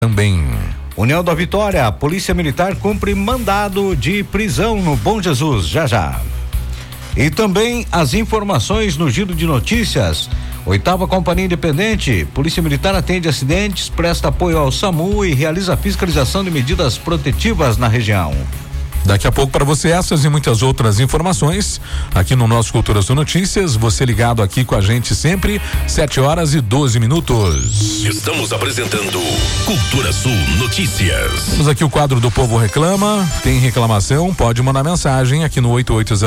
também. União da Vitória, a Polícia Militar cumpre mandado de prisão no Bom Jesus, já. E também as informações no Giro de Notícias. 8ª Companhia Independente, Polícia Militar atende acidentes, presta apoio ao SAMU e realiza fiscalização de medidas protetivas na região. Daqui a pouco para você essas e muitas outras informações aqui no nosso Cultura Sul Notícias, você ligado aqui com a gente sempre, 7h12. Estamos apresentando Cultura Sul Notícias. Temos aqui o quadro do Povo Reclama, tem reclamação, pode mandar mensagem aqui no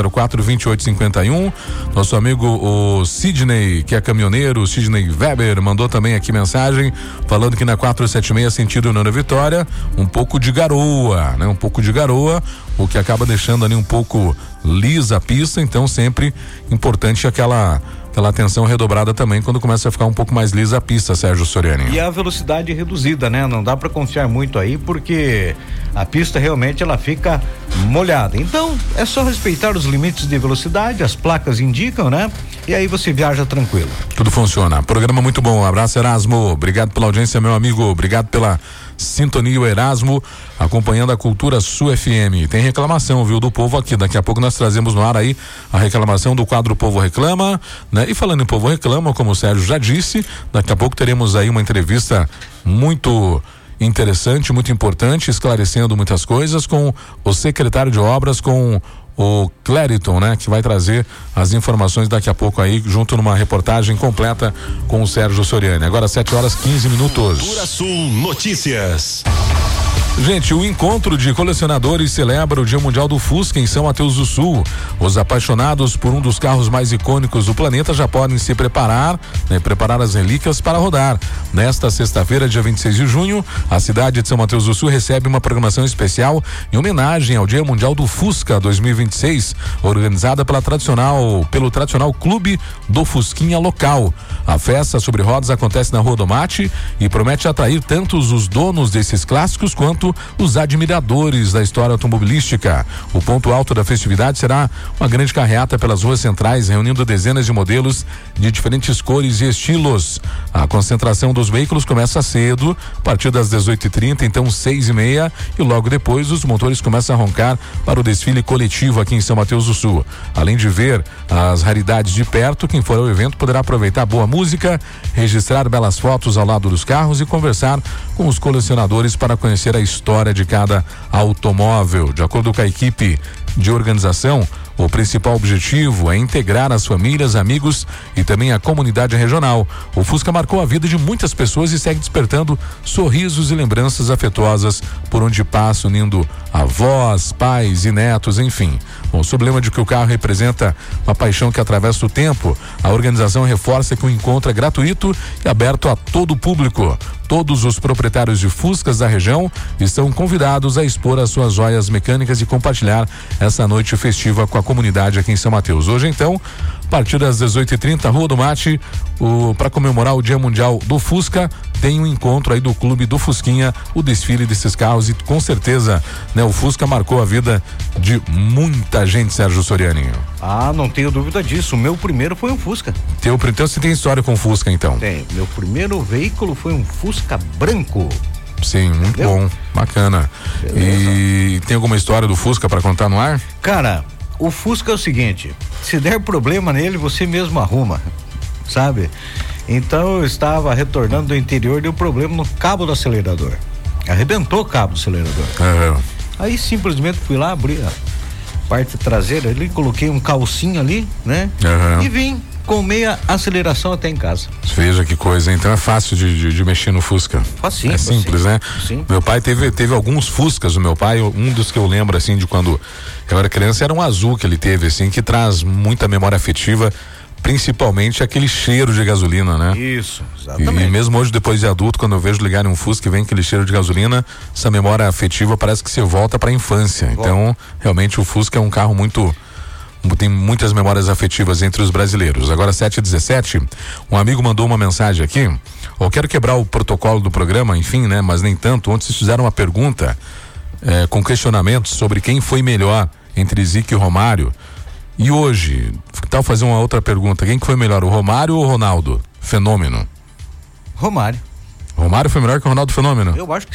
8804-2851. Nosso amigo o Sidney, que é caminhoneiro, o Sidney Weber, mandou também aqui mensagem falando que na 476 sentido União da Vitória, um pouco de garoa, né? O que acaba deixando ali um pouco lisa a pista, então sempre importante aquela atenção redobrada também quando começa a ficar um pouco mais lisa a pista, Sérgio Soriani. E a velocidade reduzida, né? Não dá para confiar muito aí porque a pista realmente ela fica molhada. Então é só respeitar os limites de velocidade, as placas indicam, né? E aí você viaja tranquilo. Tudo funciona. Programa muito bom. Um abraço, Erasmo. Obrigado pela audiência, meu amigo. Obrigado pela sintonia, o Erasmo, acompanhando a Cultura Sul FM. Tem reclamação, viu, do povo aqui. Daqui a pouco nós trazemos no ar aí a reclamação do quadro Povo Reclama, né? E falando em Povo Reclama, como o Sérgio já disse, daqui a pouco teremos aí uma entrevista muito interessante, muito importante, esclarecendo muitas coisas com o secretário de obras, com o Clériton, né? Que vai trazer as informações daqui a pouco aí, junto numa reportagem completa com o Sérgio Soriani. Agora 7h15. Cultura Sul Notícias. Gente, o encontro de colecionadores celebra o Dia Mundial do Fusca em São Mateus do Sul. Os apaixonados por um dos carros mais icônicos do planeta já podem se preparar, né? Preparar as relíquias para rodar. Nesta sexta-feira, dia 26 de junho, a cidade de São Mateus do Sul recebe uma programação especial em homenagem ao Dia Mundial do Fusca 2026, organizada pelo tradicional Clube do Fusquinha local. A festa sobre rodas acontece na Rua do Mate e promete atrair tanto os donos desses clássicos quanto os admiradores da história automobilística. O ponto alto da festividade será uma grande carreata pelas ruas centrais, reunindo dezenas de modelos de diferentes cores e estilos. A concentração dos veículos começa cedo, a partir das 18h30, então 6h30, e logo depois os motores começam a roncar para o desfile coletivo aqui em São Mateus do Sul. Além de ver as raridades de perto, quem for ao evento poderá aproveitar boa música, registrar belas fotos ao lado dos carros e conversar com os colecionadores para conhecer a história de cada automóvel. De acordo com a equipe de organização, o principal objetivo é integrar as famílias, amigos e também a comunidade regional. O Fusca marcou a vida de muitas pessoas e segue despertando sorrisos e lembranças afetuosas por onde passa, unindo avós, pais e netos, enfim. Bom, sob o lema de que o carro representa uma paixão que atravessa o tempo, a organização reforça que o encontro é gratuito e aberto a todo o público. Todos os proprietários de Fuscas da região estão convidados a expor as suas joias mecânicas e compartilhar essa noite festiva com a comunidade aqui em São Mateus. Hoje, então, a partir das 18h30, Rua do Mate, para comemorar o Dia Mundial do Fusca, tem um encontro aí do Clube do Fusquinha, o desfile desses carros, e com certeza, né, o Fusca marcou a vida de muita gente, Sérgio Soriani. Ah, não tenho dúvida disso. O meu primeiro foi um Fusca. Então você tem história com Fusca, então? Tem. Meu primeiro veículo foi um Fusca branco. Sim, muito bom, bacana. Beleza. E tem alguma história do Fusca para contar no ar? Cara, o Fusca é o seguinte, se der problema nele, você mesmo arruma, sabe? Então eu estava retornando do interior, deu problema no cabo do acelerador. Arrebentou o cabo do acelerador. Aí simplesmente fui lá, abri a parte traseira ali, coloquei um calcinho ali, né? E vim com meia aceleração até em casa. Veja que coisa, então é fácil de mexer no Fusca. Facinho. É simples, né? Sim. Meu pai teve alguns Fuscas, o meu pai, um dos que eu lembro assim de quando eu era criança era um azul que ele teve, assim, que traz muita memória afetiva, principalmente aquele cheiro de gasolina, né? Isso, exatamente. E mesmo hoje, depois de adulto, quando eu vejo ligar em um Fusca e vem aquele cheiro de gasolina, essa memória afetiva parece que você volta para a infância. Então, realmente o Fusca é um carro tem muitas memórias afetivas entre os brasileiros. Agora 7h17, um amigo mandou uma mensagem aqui. Eu quero quebrar o protocolo do programa, enfim, né? Mas nem tanto. Ontem vocês fizeram uma pergunta com questionamentos sobre quem foi melhor entre Zico e Romário. E hoje, que tal fazer uma outra pergunta? Quem que foi melhor, o Romário ou o Ronaldo? Fenômeno. Romário. Romário foi melhor que o Ronaldo Fenômeno? Eu acho que